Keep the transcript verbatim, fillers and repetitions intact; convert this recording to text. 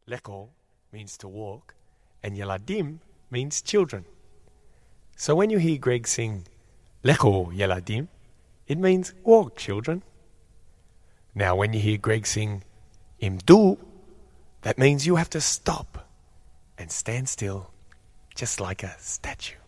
Leko means to walk, and Yeladim means children. So when you hear Greg sing Leko Yeladim, it means walk, children. Now when you hear Greg sing Imdu, that means you have to stop and stand still, just like a statue.